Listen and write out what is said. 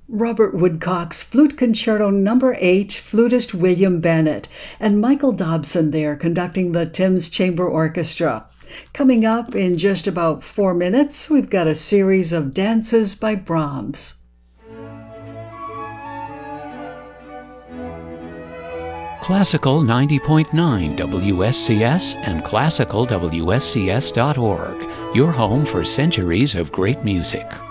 Robert Woodcock's Flute Concerto No. 8, flutist William Bennett, and Michael Dobson there conducting the Thames Chamber Orchestra. Coming up in just about 4 minutes, we've got a series of dances by Brahms. Classical 90.9 WSCS and classicalwscs.org, your home for centuries of great music.